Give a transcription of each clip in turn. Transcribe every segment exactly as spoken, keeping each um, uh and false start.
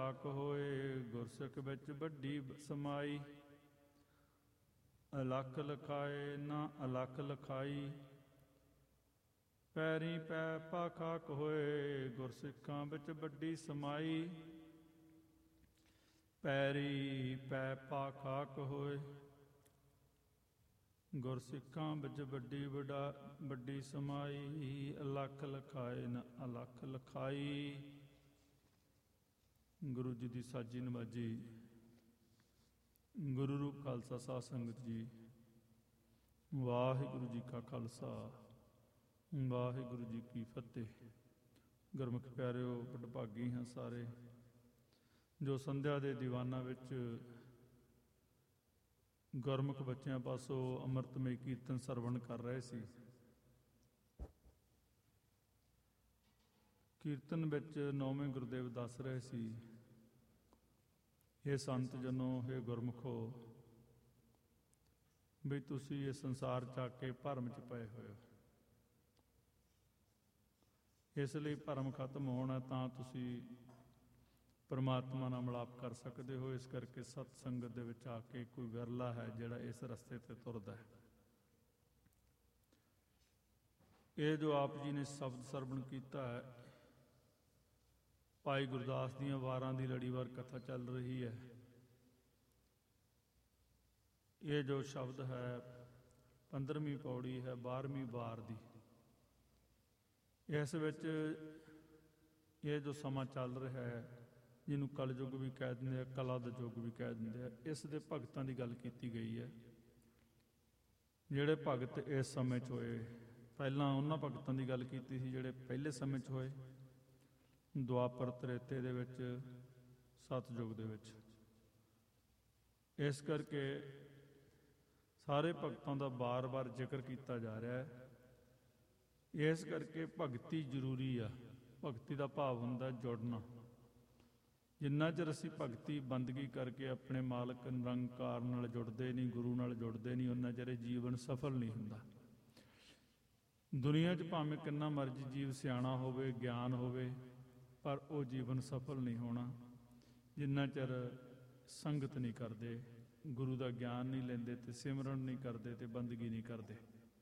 ਖਾਕ ਹੋਏ, ਗੁਰਸਿੱਖ ਵਿੱਚ ਵੱਡੀ ਸਮਾਈ। ਅਲਖ ਲਖਾਏ ਨਾ ਅਲਖ ਲਖਾਈ, ਪੈਰੀ ਪੈ ਪਾ ਖਾਕ ਹੋਏ, ਗੁਰਸਿੱਖਾਂ ਵਿੱਚ ਵੱਡੀ ਸਮਾਈ। ਪੈਰੀ ਪੈ ਪਾ ਖਾਕ ਹੋਏ, ਗੁਰਸਿੱਖਾਂ ਵਿੱਚ ਵੱਡੀ ਵਡਾ ਵੱਡੀ ਸਮਾਈ। ਅਲਖ ਲਖਾਏ ਨਾ ਅਲਖ ਲਖਾਈ। ਗੁਰੂ ਜੀ ਦੀ ਸਾਜੀ ਨਵਾਜੀ। ਗੁਰੂ ਰੂਪ ਖਾਲਸਾ ਸਾਧ ਸੰਗਤ ਜੀ, ਵਾਹਿਗੁਰੂ ਜੀ ਕਾ ਖਾਲਸਾ, ਵਾਹਿਗੁਰੂ ਜੀ ਕੀ ਫਤਿਹ। ਗੁਰਮੁਖ ਪਿਆਰਿਓ, ਵਡਭਾਗੀ ਹਾਂ ਸਾਰੇ ਜੋ ਸੰਧਿਆ ਦੇ ਦੀਵਾਨਾਂ ਵਿੱਚ ਗੁਰਮੁਖ ਬੱਚਿਆਂ ਪਾਸੋਂ ਅੰਮ੍ਰਿਤਮਈ ਕੀਰਤਨ ਸਰਵਣ ਕਰ ਰਹੇ ਸੀ। ਕੀਰਤਨ ਵਿੱਚ ਨੌਵੇਂ ਗੁਰਦੇਵ ਦੱਸ ਰਹੇ ਸੀ, ਇਹ ਸੰਤ ਜਨੋ, ਇਹ ਗੁਰਮੁਖੋ, ਵੀ ਤੁਸੀਂ ਇਹ ਸੰਸਾਰ ਚ ਆ ਕੇ ਭਰਮ ਚ ਪਏ ਹੋਏ ਹੋ। ਇਸ ਲਈ ਭਰਮ ਖਤਮ ਹੋਣਾ ਤਾਂ ਤੁਸੀਂ ਪਰਮਾਤਮਾ ਨਾਲ ਮਿਲਾਪ ਕਰ ਸਕਦੇ ਹੋ। ਇਸ ਕਰਕੇ ਸਤ ਸੰਗਤ ਦੇ ਵਿੱਚ ਆ ਕੇ ਕੋਈ ਵਿਰਲਾ ਹੈ ਜਿਹੜਾ ਇਸ ਰਸਤੇ ਤੇ ਤੁਰਦਾ ਹੈ। ਇਹ ਜੋ ਆਪ ਜੀ ਨੇ ਸ਼ਬਦ ਸਰਵਣ ਕੀਤਾ ਹੈ, ਭਾਈ ਗੁਰਦਾਸ ਦੀਆਂ ਵਾਰਾਂ ਦੀ ਲੜੀਵਾਰ ਕਥਾ ਚੱਲ ਰਹੀ ਹੈ। ਇਹ ਜੋ ਸ਼ਬਦ ਹੈ ਪੰਦਰਵੀਂ ਪੌੜੀ ਹੈ ਬਾਰ੍ਹਵੀਂ ਵਾਰ ਦੀ। ਇਸ ਵਿੱਚ ਇਹ ਜੋ ਸਮਾਂ ਚੱਲ ਰਿਹਾ ਹੈ, ਜਿਹਨੂੰ ਕਲਯੁੱਗ ਵੀ ਕਹਿ ਦਿੰਦੇ ਆ, ਕਲਾ ਦਾ ਯੁੱਗ ਵੀ ਕਹਿ ਦਿੰਦੇ ਆ, ਇਸ ਦੇ ਭਗਤਾਂ ਦੀ ਗੱਲ ਕੀਤੀ ਗਈ ਹੈ। ਜਿਹੜੇ ਭਗਤ ਇਸ ਸਮੇਂ 'ਚ ਹੋਏ, ਪਹਿਲਾਂ ਉਹਨਾਂ ਭਗਤਾਂ ਦੀ ਗੱਲ ਕੀਤੀ ਸੀ ਜਿਹੜੇ ਪਹਿਲੇ ਸਮੇਂ 'ਚ ਹੋਏ, ਦੁਆਪਰ ਤ੍ਰੇਤੇ ਦੇ ਵਿੱਚ, ਸਤਯੁਗ ਦੇ ਵਿੱਚ। ਇਸ ਕਰਕੇ ਸਾਰੇ ਭਗਤਾਂ ਦਾ ਬਾਰ-ਬਾਰ ਜ਼ਿਕਰ ਕੀਤਾ ਜਾ ਰਿਹਾ ਹੈ। ਇਸ ਕਰਕੇ ਭਗਤੀ ਜ਼ਰੂਰੀ ਆ। ਭਗਤੀ ਦਾ ਭਾਵ ਹੁੰਦਾ ਜੁੜਨਾ। ਜਿੰਨਾ ਚਿਰ ਅਸੀਂ ਭਗਤੀ ਬੰਦਗੀ ਕਰਕੇ ਆਪਣੇ ਮਾਲਕ ਨਿਰੰਕਾਰ ਨਾਲ ਜੁੜਦੇ ਨਹੀਂ, ਗੁਰੂ ਨਾਲ ਜੁੜਦੇ ਨਹੀਂ, ਉਹਨਾਂ ਚਿਰ ਜੀਵਨ ਸਫਲ ਨਹੀਂ ਹੁੰਦਾ। ਦੁਨੀਆ 'ਚ ਭਾਵੇਂ ਕਿੰਨਾ ਮਰਜ਼ੀ ਜੀਵ ਸਿਆਣਾ ਹੋਵੇ, ਗਿਆਨ ਹੋਵੇ, ਪਰ ਉਹ ਜੀਵਨ ਸਫਲ ਨਹੀਂ ਹੋਣਾ ਜਿੰਨਾ ਚਿਰ ਸੰਗਤ ਨਹੀਂ ਕਰਦੇ, ਗੁਰੂ ਦਾ ਗਿਆਨ ਨਹੀਂ ਲੈਂਦੇ, ਤੇ ਸਿਮਰਨ ਨਹੀਂ ਕਰਦੇ, ਤੇ ਬੰਦਗੀ ਨਹੀਂ ਕਰਦੇ।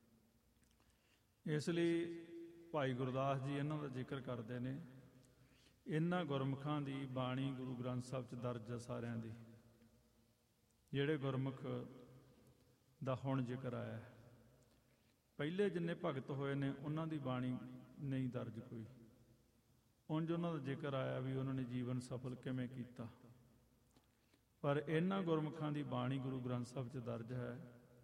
ਇਸ ਲਈ ਭਾਈ ਗੁਰਦਾਸ ਜੀ ਇਹਨਾਂ ਦਾ ਜ਼ਿਕਰ ਕਰਦੇ ਨੇ। ਇਹਨਾਂ ਗੁਰਮੁਖਾਂ ਦੀ ਬਾਣੀ ਗੁਰੂ ਗ੍ਰੰਥ ਸਾਹਿਬ 'ਚ ਦਰਜ ਹੈ ਸਾਰਿਆਂ ਦੀ। ਜਿਹੜੇ ਗੁਰਮੁਖ ਦਾ ਹੁਣ ਜ਼ਿਕਰ ਆਇਆ, ਪਹਿਲੇ ਜਿੰਨੇ ਭਗਤ ਹੋਏ ਨੇ ਉਹਨਾਂ ਦੀ ਬਾਣੀ ਨਹੀਂ ਦਰਜ ਕੋਈ। ਉਂਝ ਉਹਨਾਂ ਦਾ ਜ਼ਿਕਰ ਆਇਆ ਵੀ ਉਹਨਾਂ ਨੇ ਜੀਵਨ ਸਫਲ ਕਿਵੇਂ ਕੀਤਾ, ਪਰ ਇਹਨਾਂ ਗੁਰਮੁਖਾਂ ਦੀ ਬਾਣੀ ਗੁਰੂ ਗ੍ਰੰਥ ਸਾਹਿਬ 'ਚ ਦਰਜ ਹੈ।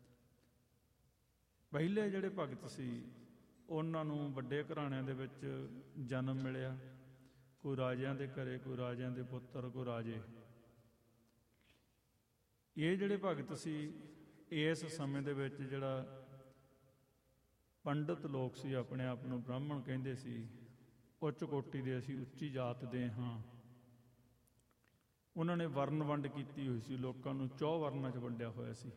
ਪਹਿਲੇ ਜਿਹੜੇ ਭਗਤ ਸੀ ਉਹਨਾਂ ਨੂੰ ਵੱਡੇ ਘਰਾਣਿਆਂ ਦੇ ਵਿੱਚ ਜਨਮ ਮਿਲਿਆ। ਕੋਈ ਰਾਜਿਆਂ ਦੇ ਘਰੇ, ਕੋਈ ਰਾਜਿਆਂ ਦੇ ਪੁੱਤਰ, ਕੋਈ ਰਾਜੇ। ਇਹ ਜਿਹੜੇ ਭਗਤ ਸੀ ਇਸ ਸਮੇਂ ਦੇ ਵਿੱਚ ਜਿਹੜਾ ਪੰਡਤ ਲੋਕ ਸੀ, ਆਪਣੇ ਆਪ ਨੂੰ ਬ੍ਰਾਹਮਣ ਕਹਿੰਦੇ ਸੀ, ਉੱਚ ਕੋਟੀ ਦੇ, ਅਸੀਂ ਉੱਚੀ ਜਾਤ ਦੇ ਹਾਂ। ਉਹਨਾਂ ਨੇ ਵਰਨ ਵੰਡ ਕੀਤੀ ਹੋਈ ਸੀ, ਲੋਕਾਂ ਨੂੰ ਚੌ ਵਰਨਾਂ 'ਚ ਵੰਡਿਆ ਹੋਇਆ ਸੀ।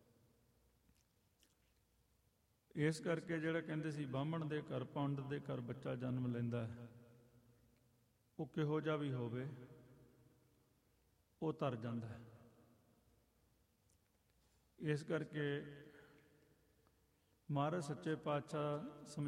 ਇਸ ਕਰਕੇ ਜਿਹੜਾ ਕਹਿੰਦੇ ਸੀ ਬ੍ਰਾਹਮਣ ਦੇ ਘਰ, ਪੰਡਤ ਦੇ ਘਰ ਬੱਚਾ ਜਨਮ ਲੈਂਦਾ ਹੈ, ਉਹ ਕਿਹੋ ਜਿਹਾ ਵੀ ਹੋਵੇ ਉਹ ਤਰ ਜਾਂਦਾ ਹੈ। ਇਸ ਕਰਕੇ ਮਹਾਰਾਜ ਸੱਚੇ ਪਾਤਸ਼ਾਹ